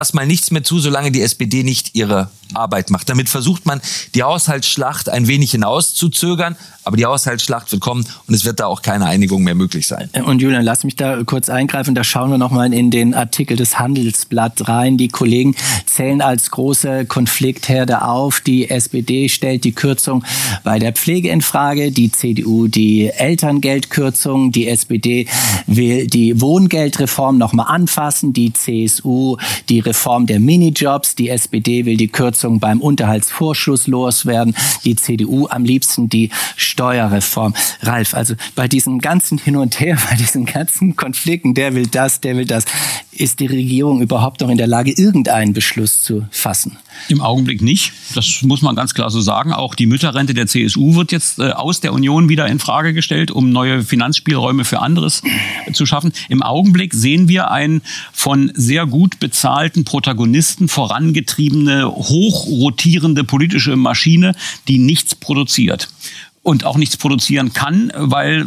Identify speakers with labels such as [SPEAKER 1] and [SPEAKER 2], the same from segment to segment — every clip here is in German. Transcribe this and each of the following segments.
[SPEAKER 1] erstmal nichts mehr zu, solange die SPD nicht ihre Arbeit macht. Damit versucht man, die Haushaltsschlacht ein wenig hinauszuzögern, aber die Haushaltsschlacht wird kommen und es wird da auch keine Einigung mehr möglich sein.
[SPEAKER 2] Und Julian, lass mich da kurz eingreifen. Da schauen wir nochmal in den Artikel des Handelsblatt rein. Die Kollegen zählen als große Konfliktherde auf. Die SPD stellt die Kürzung bei der Pflege in Frage, die CDU die Elterngeldkürzung, die SPD will die Wohngeldreform nochmal anfassen, die CSU die Reform der Minijobs, die SPD will die Kürzung beim Unterhaltsvorschuss loswerden, die CDU am liebsten die Steuerreform. Ralf, also bei diesem ganzen Hin und Her, bei diesen ganzen Konflikten, der will das, ist die Regierung überhaupt noch in der Lage, irgendeinen Beschluss zu fassen?
[SPEAKER 3] Im Augenblick nicht. Das muss man ganz klar so sagen. Auch die Mütterrente der CSU wird jetzt aus der Union wieder in Frage gestellt, um neue Finanzspielräume für anderes zu schaffen. Im Augenblick sehen wir einen von sehr gut bezahlten Protagonisten vorangetriebene, hochrotierende politische Maschine, die nichts produziert. Und auch nichts produzieren kann, weil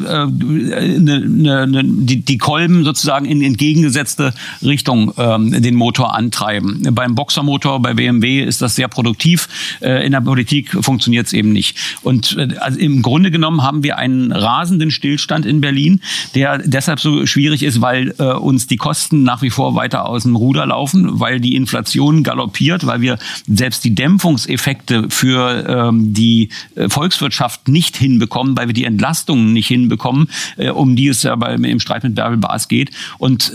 [SPEAKER 3] die Kolben sozusagen in entgegengesetzte Richtung den Motor antreiben. Beim Boxermotor bei BMW ist das sehr produktiv. In der Politik funktioniert es eben nicht. Und also im Grunde genommen haben wir einen rasenden Stillstand in Berlin, der deshalb so schwierig ist, weil uns die Kosten nach wie vor weiter aus dem Ruder laufen, weil die Inflation galoppiert, weil wir selbst die Dämpfungseffekte für die Volkswirtschaft nicht hinbekommen, weil wir die Entlastungen nicht hinbekommen, um die es ja im Streit mit Bärbel Baas geht. Und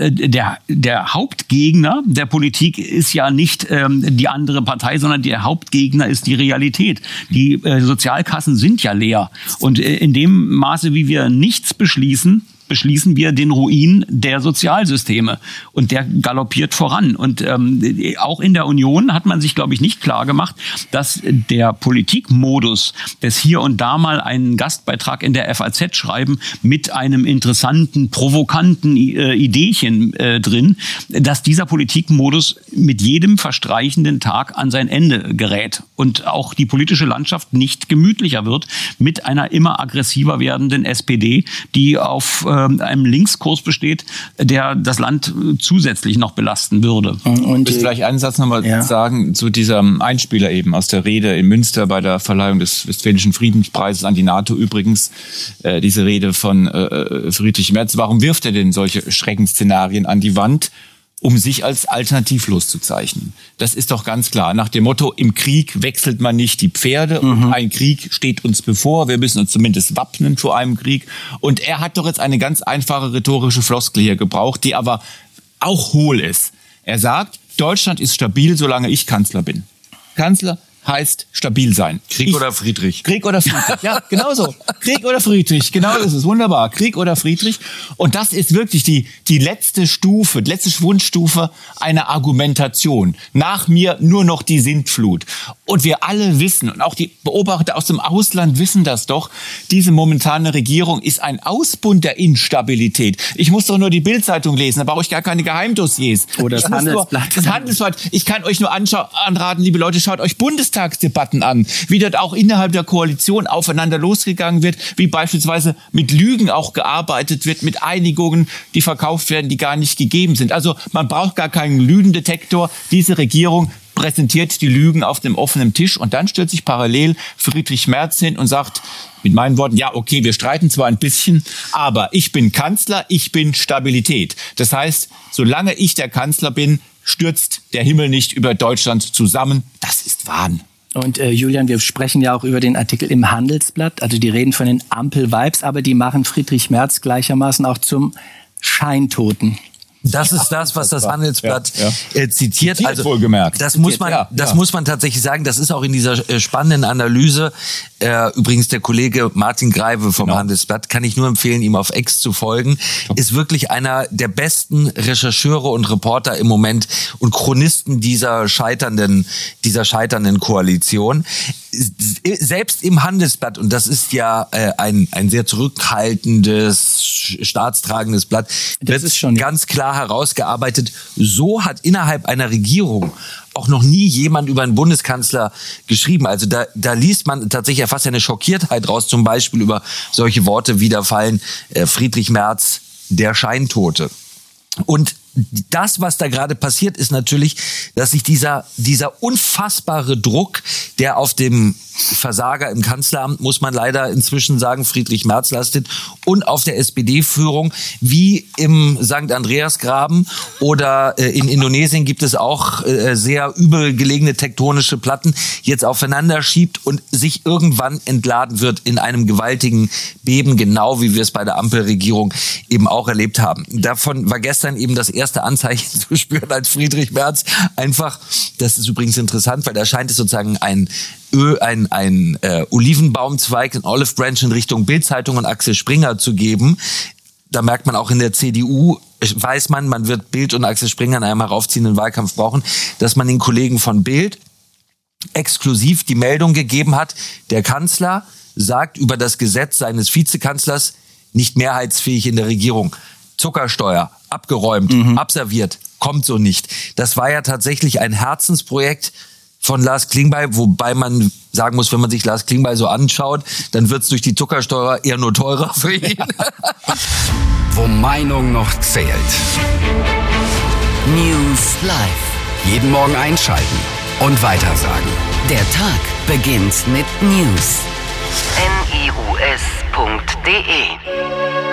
[SPEAKER 3] der Hauptgegner der Politik ist ja nicht die andere Partei, sondern der Hauptgegner ist die Realität. Die Sozialkassen sind ja leer. Und in dem Maße, wie wir nichts beschließen wir den Ruin der Sozialsysteme. Und der galoppiert voran. Und auch in der Union hat man sich, glaube ich, nicht klar gemacht, dass der Politikmodus des hier und da mal einen Gastbeitrag in der FAZ schreiben mit einem interessanten, provokanten Ideechen drin, dass dieser Politikmodus mit jedem verstreichenden Tag an sein Ende gerät. Und auch die politische Landschaft nicht gemütlicher wird mit einer immer aggressiver werdenden SPD, die auf einem Linkskurs besteht, der das Land zusätzlich noch belasten würde.
[SPEAKER 4] Und ich will vielleicht einen Satz nochmal sagen zu diesem Einspieler eben aus der Rede in Münster bei der Verleihung des Westfälischen Friedenspreises an die NATO übrigens, diese Rede von Friedrich Merz. Warum wirft er denn solche Schreckensszenarien an die Wand? Um sich als alternativlos zu zeichnen. Das ist doch ganz klar. Nach dem Motto, im Krieg wechselt man nicht die Pferde und ein Krieg steht uns bevor. Wir müssen uns zumindest wappnen vor einem Krieg. Und er hat doch jetzt eine ganz einfache rhetorische Floskel hier gebraucht, die aber auch hohl ist. Er sagt, Deutschland ist stabil, solange ich Kanzler bin. Kanzler heißt stabil sein.
[SPEAKER 1] Krieg oder Friedrich.
[SPEAKER 4] Krieg oder Friedrich, ja, genau so. Krieg oder Friedrich, genau das ist wunderbar. Krieg oder Friedrich. Und das ist wirklich die letzte Stufe, die letzte Schwundstufe einer Argumentation. Nach mir nur noch die Sintflut. Und wir alle wissen, und auch die Beobachter aus dem Ausland wissen das doch, diese momentane Regierung ist ein Ausbund der Instabilität. Ich muss doch nur die Bild-Zeitung lesen, da brauche ich gar keine Geheimdossiers.
[SPEAKER 2] Oder das Handelsblatt.
[SPEAKER 4] Das Handelsblatt. Ich kann euch nur anraten, liebe Leute, schaut euch Bundestagsdebatten an, wie dort auch innerhalb der Koalition aufeinander losgegangen wird, wie beispielsweise mit Lügen auch gearbeitet wird, mit Einigungen, die verkauft werden, die gar nicht gegeben sind. Also man braucht gar keinen Lügendetektor. Diese Regierung präsentiert die Lügen auf dem offenen Tisch und dann stellt sich parallel Friedrich Merz hin und sagt mit meinen Worten, ja okay, wir streiten zwar ein bisschen, aber ich bin Kanzler, ich bin Stabilität. Das heißt, solange ich der Kanzler bin, stürzt der Himmel nicht über Deutschland zusammen. Das ist Wahn.
[SPEAKER 2] Und Julian, wir sprechen ja auch über den Artikel im Handelsblatt, also die reden von den Ampel-Vibes, aber die machen Friedrich Merz gleichermaßen auch zum Scheintoten.
[SPEAKER 1] Das ist das, was das Handelsblatt zitiert.
[SPEAKER 4] Also wohlgemerkt.
[SPEAKER 1] Das muss man tatsächlich sagen. Das ist auch in dieser spannenden Analyse. Übrigens der Kollege Martin Greive vom Handelsblatt, kann ich nur empfehlen, ihm auf X zu folgen, ist wirklich einer der besten Rechercheure und Reporter im Moment und Chronisten dieser scheiternden Koalition. Selbst im Handelsblatt, und das ist ja ein sehr zurückhaltendes, staatstragendes Blatt, das ist schon ganz klar herausgearbeitet, so hat innerhalb einer Regierung auch noch nie jemand über einen Bundeskanzler geschrieben. Also da liest man tatsächlich fast eine Schockiertheit raus, zum Beispiel über solche Worte wie da fallen Friedrich Merz, der Scheintote. Und das, was da gerade passiert, ist natürlich, dass sich dieser unfassbare Druck, der auf dem Versager im Kanzleramt, muss man leider inzwischen sagen, Friedrich Merz lastet, und auf der SPD-Führung, wie im St. Andreasgraben oder in Indonesien gibt es auch sehr übel gelegene tektonische Platten, jetzt aufeinander schiebt und sich irgendwann entladen wird in einem gewaltigen Beben, genau wie wir es bei der Ampelregierung eben auch erlebt haben. Davon war gestern eben das erste Anzeichen zu spüren, als Friedrich Merz einfach, das ist übrigens interessant, weil da scheint es sozusagen ein Olivenbaumzweig, ein Olive Branch in Richtung Bild-Zeitung und Axel Springer zu geben. Da merkt man auch in der CDU, weiß man wird Bild und Axel Springer in einem heraufziehenden Wahlkampf brauchen, dass man den Kollegen von Bild exklusiv die Meldung gegeben hat, der Kanzler sagt über das Gesetz seines Vizekanzlers nicht mehrheitsfähig in der Regierung. Zuckersteuer, abgeräumt, abserviert, kommt so nicht. Das war ja tatsächlich ein Herzensprojekt von Lars Klingbeil, wobei man sagen muss, wenn man sich Lars Klingbeil so anschaut, dann wird es durch die Zuckersteuer eher nur teurer für ihn.
[SPEAKER 5] Wo Meinung noch zählt. News Live. Jeden Morgen einschalten und weitersagen. Der Tag beginnt mit News.
[SPEAKER 6] news.de